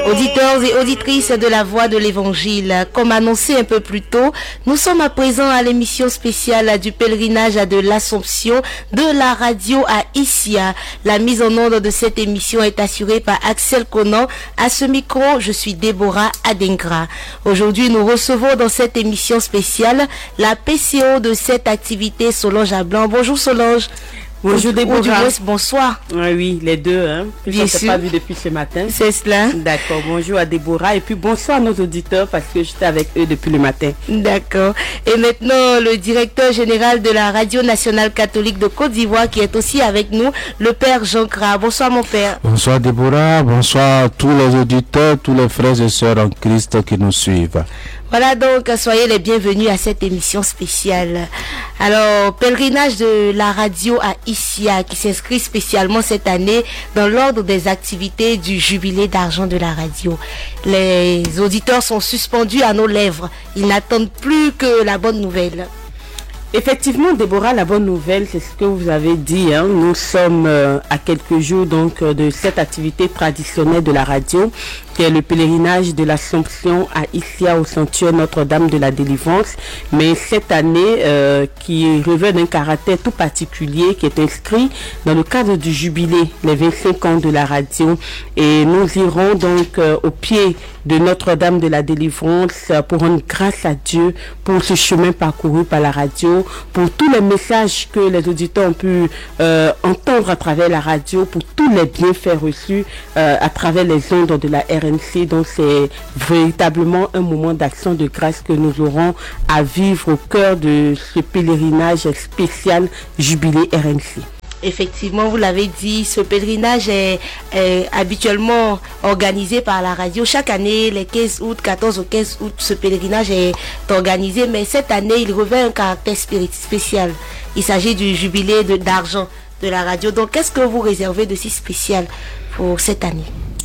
Auditeurs et auditrices de la Voix de l'Évangile, comme annoncé un peu plus tôt, nous sommes à présent à l'émission spéciale du pèlerinage de l'Assomption de la radio à Issia. La mise en onde de cette émission est assurée par Axel Conan. À ce micro, je suis Déborah Adengra. Aujourd'hui, nous recevons dans cette émission spéciale la PCO de cette activité, Solange Ablan. Bonjour Solange. Bonjour Déborah. Bonsoir. Oui, les deux, hein. Bien sûr. On ne s'est pas vu depuis ce matin. C'est cela. D'accord. Bonjour à Déborah et puis bonsoir à nos auditeurs parce que j'étais avec eux depuis le matin. D'accord. Et maintenant, le directeur général de la Radio Nationale Catholique de Côte d'Ivoire qui est aussi avec nous, le Père Jean Kra. Bonsoir mon Père. Bonsoir Déborah, bonsoir à tous les auditeurs, tous les frères et sœurs en Christ qui nous suivent. Voilà donc, soyez les bienvenus à cette émission spéciale. Alors, pèlerinage de la radio à Issia qui s'inscrit spécialement cette année dans l'ordre des activités du jubilé d'argent de la radio. Les auditeurs sont suspendus à nos lèvres. Ils n'attendent plus que la bonne nouvelle. Effectivement, Déborah, la bonne nouvelle, c'est ce que vous avez dit. Hein. Nous sommes à quelques jours donc de cette activité traditionnelle de la radio, qui est le pèlerinage de l'Assomption à Issia au sanctuaire Notre-Dame de la Délivrance. Mais cette année, qui revêt d'un caractère tout particulier, qui est inscrit dans le cadre du jubilé, les 25 ans de la radio. Et nous irons donc au pied de Notre-Dame de la Délivrance pour rendre grâce à Dieu pour ce chemin parcouru par la radio, pour tous les messages que les auditeurs ont pu entendre à travers la radio, pour tous les bienfaits reçus à travers les ondes de la RNC. Donc c'est véritablement un moment d'action de grâce que nous aurons à vivre au cœur de ce pèlerinage spécial Jubilé RNC. Effectivement, vous l'avez dit, ce pèlerinage est habituellement organisé par la radio. Chaque année, les 15 août, 14 au 15 août, ce pèlerinage est organisé. Mais cette année, il revêt un caractère spécial. Il s'agit du jubilé d'argent de la radio. Donc, qu'est-ce que vous réservez de si spécial pour cette année?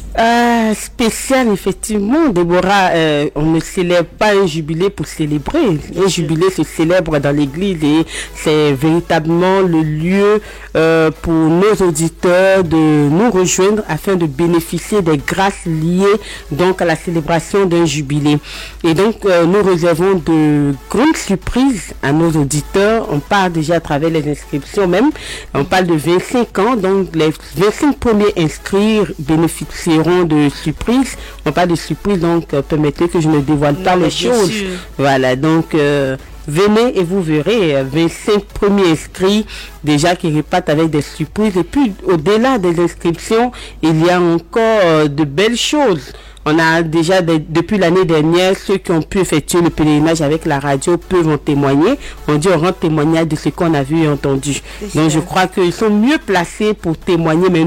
Spécial, effectivement, Déborah, on ne célèbre pas un jubilé pour célébrer. Un jubilé se célèbre dans l'église et c'est véritablement le lieu pour nos auditeurs de nous rejoindre afin de bénéficier des grâces liées donc à la célébration d'un jubilé. Et donc, nous réservons de grandes surprises à nos auditeurs. On parle déjà à travers les inscriptions même. On parle de 25 ans, donc les 25 premiers inscrits bénéficieront de surprises. On parle de surprises, donc permettez que je ne dévoile pas les choses. Sûr. Voilà, donc venez et vous verrez 25 premiers inscrits déjà qui repartent avec des surprises. Et puis au-delà des inscriptions, il y a encore de belles choses. On a déjà, depuis l'année dernière, ceux qui ont pu effectuer le pèlerinage avec la radio peuvent en témoigner. On dit on rend témoignage de ce qu'on a vu et entendu. Donc je crois qu'ils sont mieux placés pour témoigner, mais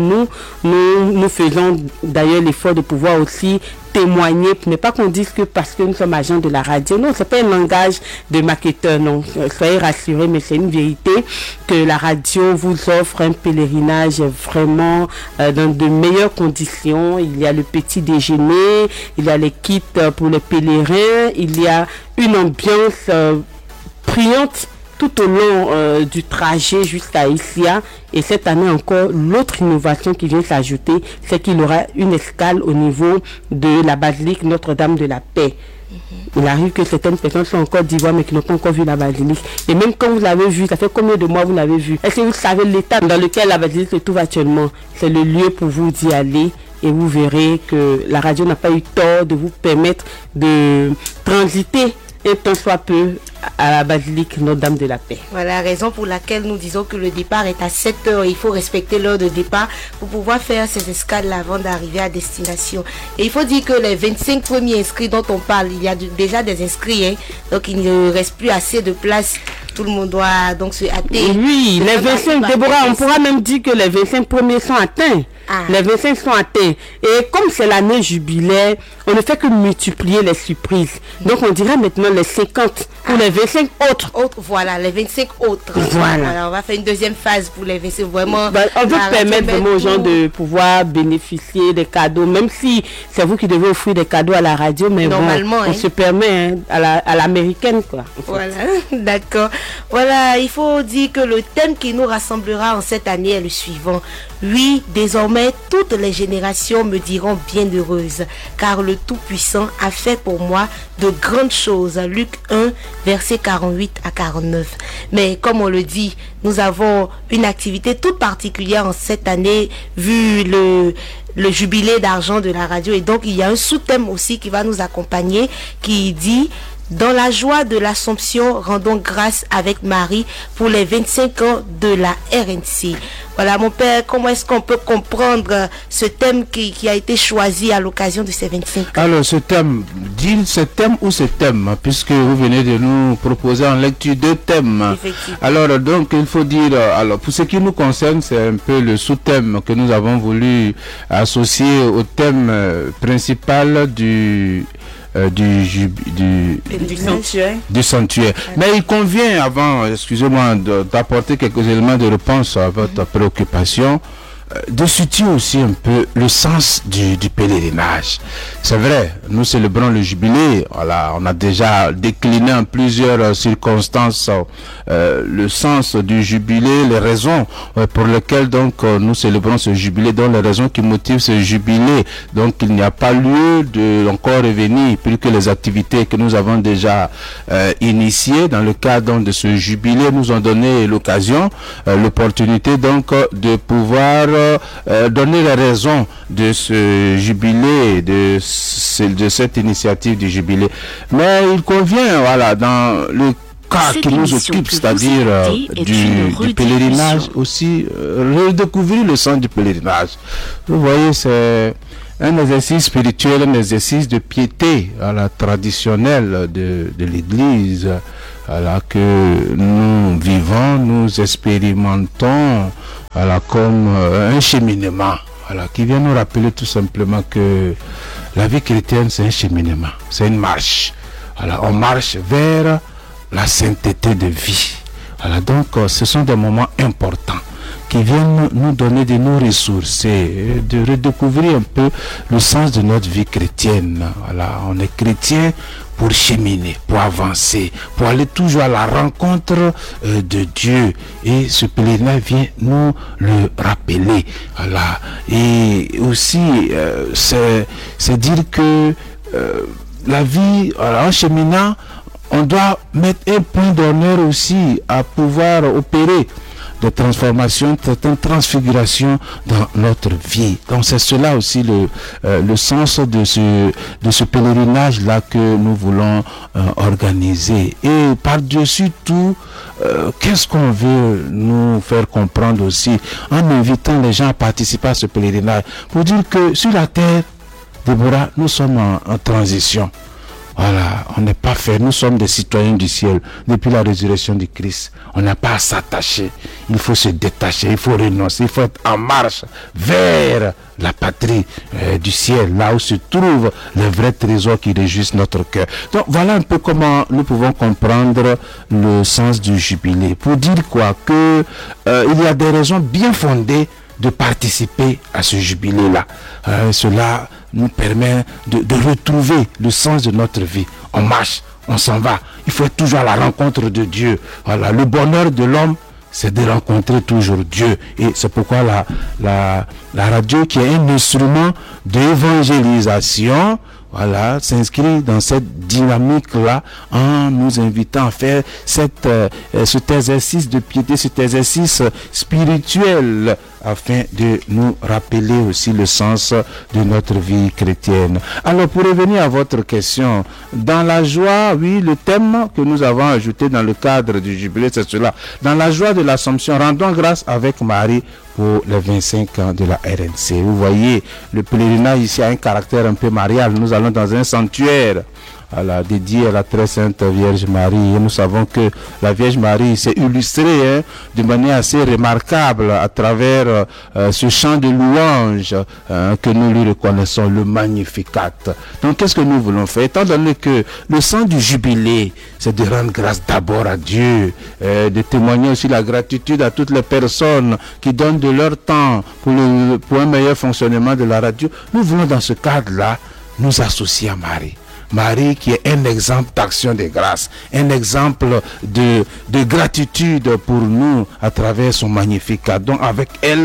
nous faisons d'ailleurs l'effort de pouvoir aussi témoigner, pour ne pas qu'on dise que parce que nous sommes agents de la radio. Non, c'est pas un langage de marketeur, non. Soyez rassurés, mais c'est une vérité que la radio vous offre un pèlerinage vraiment dans de meilleures conditions. Il y a le petit déjeuner, il y a les kits pour les pèlerins, il y a une ambiance brillante tout au long du trajet jusqu'à Issia. Et cette année encore, l'autre innovation qui vient s'ajouter, c'est qu'il y aura une escale au niveau de la basilique Notre-Dame de la Paix. Il arrive que certaines personnes sont en Côte d'Ivoire mais qui n'ont pas encore vu la basilique. Et même quand vous l'avez vu, ça fait combien de mois vous l'avez vu? Est-ce que vous savez l'état dans lequel la basilique se trouve actuellement? C'est le lieu pour vous d'y aller. Et vous verrez que la radio n'a pas eu tort de vous permettre de transiter un tant soit peu à la basilique Notre-Dame de la Paix. Voilà la raison pour laquelle nous disons que le départ est à 7 heures. Il faut respecter l'heure de départ pour pouvoir faire ces escales avant d'arriver à destination. Et il faut dire que les 25 premiers inscrits dont on parle, il y a déjà des inscrits, hein, donc il ne reste plus assez de place. Tout le monde doit donc se hâter. Oui, les 25, Déborah, on pourra même dire que les 25 premiers sont atteints. Les 25 sont atteints. Et comme c'est l'année jubilaire, on ne fait que multiplier les surprises. Donc on dirait maintenant les 50 pour les 25 autres. Voilà, les 25 autres. Voilà. On va faire une deuxième phase pour les 25. Vraiment, on veut permettre vraiment aux gens de pouvoir bénéficier des cadeaux, même si c'est vous qui devez offrir des cadeaux à la radio, mais normalement, on se permet à l'américaine, quoi. Voilà, d'accord. Voilà, il faut dire que le thème qui nous rassemblera en cette année est le suivant. Oui, désormais Désormais, toutes les générations me diront bienheureuse, car le Tout-Puissant a fait pour moi de grandes choses. Luc 1, versets 48 à 49. Mais comme on le dit, nous avons une activité toute particulière en cette année, vu le jubilé d'argent de la radio. Et donc, il y a un sous-thème aussi qui va nous accompagner, qui dit... Dans la joie de l'Assomption, rendons grâce avec Marie pour les 25 ans de la RNC. Voilà, mon père, comment est-ce qu'on peut comprendre ce thème qui a été choisi à l'occasion de ces 25 ans? Alors, ce thème, puisque vous venez de nous proposer en lecture 2 thèmes. Alors, donc, il faut dire, alors, pour ce qui nous concerne, c'est un peu le sous-thème que nous avons voulu associer au thème principal du sanctuaire. Mais il convient, avant, excusez-moi, d'apporter quelques éléments de réponse à votre préoccupation, de situer aussi un peu le sens du pèlerinage. C'est vrai, nous célébrons le jubilé, voilà, on a déjà décliné en plusieurs circonstances le sens du jubilé, les raisons pour lesquelles donc nous célébrons ce jubilé, donc les raisons qui motivent ce jubilé. Donc il n'y a pas lieu de encore revenir, plus que les activités que nous avons déjà initiées dans le cadre de ce jubilé nous ont donné l'occasion, l'opportunité donc de pouvoir donner les raisons de ce jubilé, de cette initiative du jubilé. Mais il convient, voilà, dans le cas qui nous occupe, c'est-à-dire du pèlerinage aussi, redécouvrir le sens du pèlerinage. Vous voyez, c'est un exercice spirituel, un exercice de piété traditionnelle de l'Église, que nous vivons, nous expérimentons comme un cheminement, qui vient nous rappeler tout simplement que la vie chrétienne, c'est un cheminement, c'est une marche. On marche vers la sainteté de vie. Donc ce sont des moments importants qui viennent nous donner de nous ressourcer, de redécouvrir un peu le sens de notre vie chrétienne. On est chrétien pour cheminer, pour avancer, pour aller toujours à la rencontre de Dieu. Et ce pèlerinage vient nous le rappeler. Et aussi, c'est dire que la vie, en cheminant, on doit mettre un point d'honneur aussi à pouvoir opérer de transformation, certaines transfigurations dans notre vie. Donc c'est cela aussi le sens de ce pèlerinage là que nous voulons organiser. Et par-dessus tout, qu'est-ce qu'on veut nous faire comprendre aussi en invitant les gens à participer à ce pèlerinage, pour dire que sur la terre, Déborah, nous sommes en transition. On n'est pas fait, nous sommes des citoyens du ciel depuis la résurrection du Christ. On n'a pas à s'attacher, il faut se détacher, il faut renoncer, il faut être en marche vers la patrie du ciel, là où se trouvent les vrais trésors qui réjouissent notre cœur. Donc voilà un peu comment nous pouvons comprendre le sens du jubilé. Pour dire quoi, que il y a des raisons bien fondées de participer à ce jubilé-là. Cela nous permet de retrouver le sens de notre vie. On marche, on s'en va. Il faut être toujours à la rencontre de Dieu. Le bonheur de l'homme, c'est de rencontrer toujours Dieu. Et c'est pourquoi la radio, qui est un instrument d'évangélisation, s'inscrit dans cette dynamique-là en nous invitant à faire cet exercice de piété, cet exercice spirituel, afin de nous rappeler aussi le sens de notre vie chrétienne. Alors, pour revenir à votre question, dans la joie, oui, le thème que nous avons ajouté dans le cadre du jubilé, c'est cela. Dans la joie de l'Assomption, rendons grâce avec Marie pour les 25 ans de la RNC. Vous voyez, le pèlerinage ici a un caractère un peu marial. Nous allons dans un sanctuaire dédié à la très sainte Vierge Marie. Et nous savons que la Vierge Marie s'est illustrée de manière assez remarquable à travers ce chant de louange que nous lui reconnaissons, le Magnificat. Donc qu'est-ce que nous voulons faire? Étant donné que le sens du jubilé, c'est de rendre grâce d'abord à Dieu, de témoigner aussi la gratitude à toutes les personnes qui donnent de leur temps pour un meilleur fonctionnement de la radio. Nous voulons dans ce cadre-là nous associer à Marie. Marie qui est un exemple d'action de grâce, un exemple de gratitude pour nous à travers son Magnificat. Donc avec elle,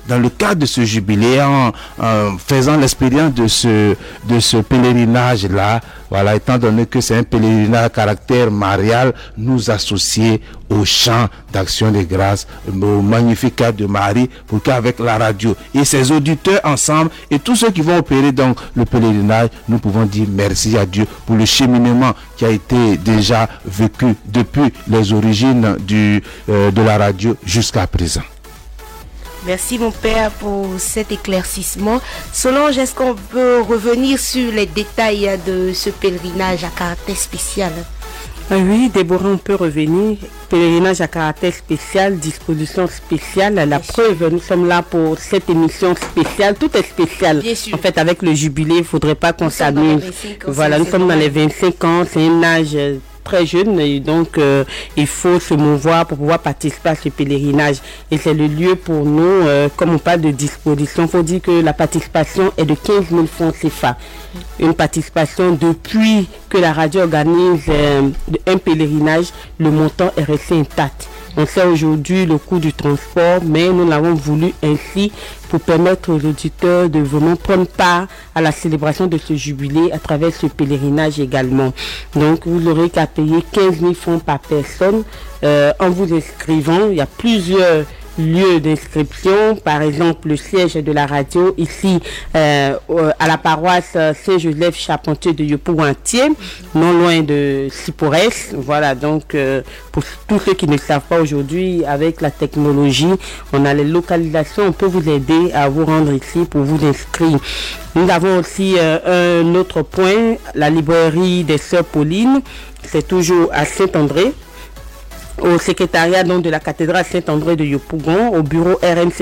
dans le cadre de ce jubilé, en faisant l'expérience de ce pèlerinage-là, voilà, étant donné que c'est un pèlerinage à caractère marial, nous associer au chant d'action de grâce, au Magnificat de Marie, pour qu'avec la radio et ses auditeurs ensemble et tous ceux qui vont opérer donc le pèlerinage, nous pouvons dire merci à Dieu pour le cheminement qui a été déjà vécu depuis les origines de la radio jusqu'à présent. Merci mon père pour cet éclaircissement. Solange, est-ce qu'on peut revenir sur les détails de ce pèlerinage à caractère spécial? Oui, Déborah, on peut revenir. Pèlerinage à caractère spécial, disposition spéciale. La preuve, nous sommes là pour cette émission spéciale. Tout est spécial. Bien sûr. En fait, avec le jubilé, il ne faudrait pas qu'on s'amuse. Voilà, nous sommes dans les 25 ans. C'est un âge très jeune et donc il faut se mouvoir pour pouvoir participer à ce pèlerinage et c'est le lieu pour nous, comme on parle de disposition, il faut dire que la participation est de 15 000 francs CFA, une participation depuis que la radio organise un pèlerinage, le montant est resté intact. On sait aujourd'hui le coût du transport, mais nous l'avons voulu ainsi pour permettre aux auditeurs de vraiment prendre part à la célébration de ce jubilé à travers ce pèlerinage également. Donc, vous n'aurez qu'à payer 15 000 francs par personne en vous inscrivant. Il y a plusieurs lieux d'inscription, par exemple le siège de la radio ici à la paroisse Saint-Joseph Charpentier de Yopougon-Entier, non loin de Siporès. Voilà, donc pour tous ceux qui ne savent pas aujourd'hui, avec la technologie, on a les localisations, on peut vous aider à vous rendre ici pour vous inscrire. Nous avons aussi un autre point, la librairie des Sœurs Paulines, c'est toujours à Saint-André, au secrétariat donc, de la cathédrale Saint-André de Yopougon, au bureau RNC